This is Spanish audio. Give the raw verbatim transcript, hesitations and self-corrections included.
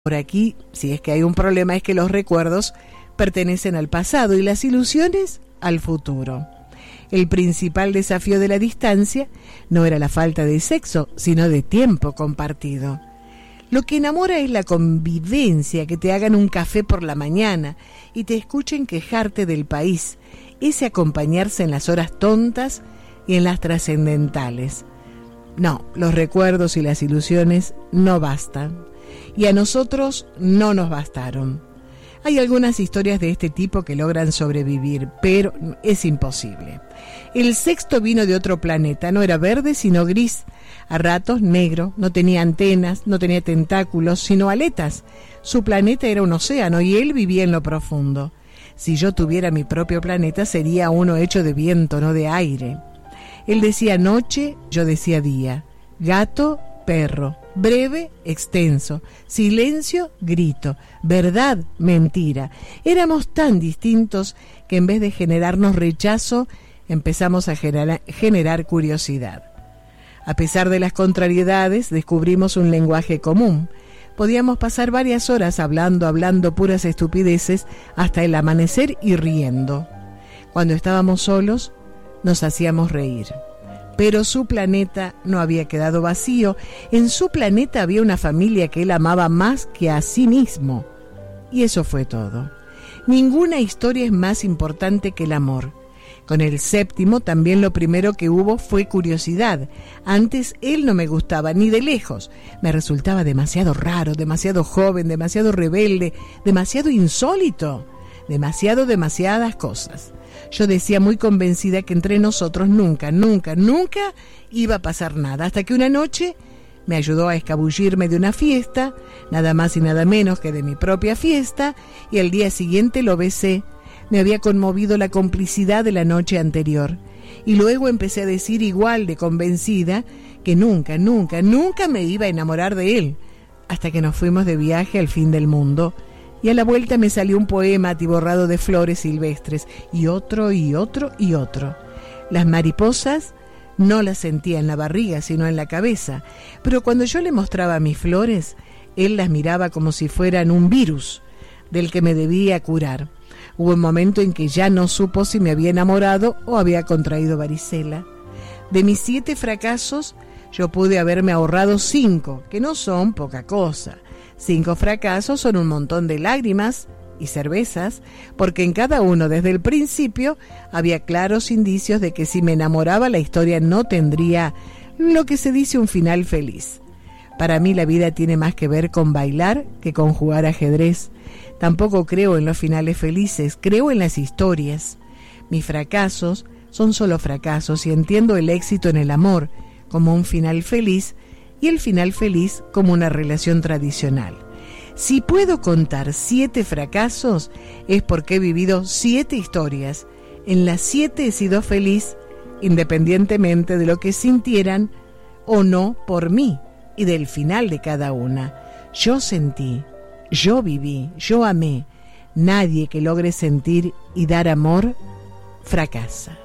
Por aquí, si es que hay un problema, es que los recuerdos pertenecen al pasado y las ilusiones al futuro. El principal desafío de la distancia no era la falta de sexo, sino de tiempo compartido. Lo que enamora es la convivencia, que te hagan un café por la mañana y te escuchen quejarte del país, ese acompañarse en las horas tontas y en las trascendentales. No, los recuerdos y las ilusiones no bastan. Y a nosotros no nos bastaron. Hay algunas historias de este tipo que logran sobrevivir, pero es imposible. El sexto vino de otro planeta, no era verde sino gris, a ratos negro, no tenía antenas, no tenía tentáculos, sino aletas. Su planeta era un océano y él vivía en lo profundo. Si yo tuviera mi propio planeta sería uno hecho de viento, no de aire. Él decía noche, yo decía día, gato, perro, breve, extenso, silencio, grito, verdad, mentira. Éramos tan distintos que en vez de generarnos rechazo, empezamos a generar, generar curiosidad. A pesar de las contrariedades, descubrimos un lenguaje común. Podíamos pasar varias horas hablando, hablando puras estupideces hasta el amanecer y riendo. Cuando estábamos solos, nos hacíamos reír. Pero su planeta no había quedado vacío. En su planeta había una familia que él amaba más que a sí mismo. Y eso fue todo. Ninguna historia es más importante que el amor. Con el séptimo también lo primero que hubo fue curiosidad. Antes él no me gustaba ni de lejos. Me resultaba demasiado raro, demasiado joven, demasiado rebelde, demasiado insólito, demasiado demasiadas cosas. Yo decía muy convencida que entre nosotros nunca, nunca, nunca iba a pasar nada, hasta que una noche me ayudó a escabullirme de una fiesta, nada más y nada menos que de mi propia fiesta, y al día siguiente lo besé. Me había conmovido la complicidad de la noche anterior, y luego empecé a decir igual de convencida que nunca, nunca, nunca me iba a enamorar de él, hasta que nos fuimos de viaje al fin del mundo. Y a la vuelta me salió un poema atiborrado de flores silvestres, y otro, y otro, y otro. Las mariposas no las sentía en la barriga, sino en la cabeza, pero cuando yo le mostraba mis flores, él las miraba como si fueran un virus del que me debía curar. Hubo un momento en que ya no supo si me había enamorado o había contraído varicela. De mis siete fracasos, yo pude haberme ahorrado cinco, que no son poca cosa. Cinco fracasos son un montón de lágrimas y cervezas, porque en cada uno desde el principio había claros indicios de que si me enamoraba la historia no tendría lo que se dice un final feliz. Para mí la vida tiene más que ver con bailar que con jugar ajedrez. Tampoco creo en los finales felices, creo en las historias. Mis fracasos son solo fracasos y entiendo el éxito en el amor como un final feliz y el final feliz como una relación tradicional. Si puedo contar siete fracasos, es porque he vivido siete historias. En las siete he sido feliz, independientemente de lo que sintieran o no por mí y del final de cada una. Yo sentí, yo viví, yo amé. Nadie que logre sentir y dar amor fracasa.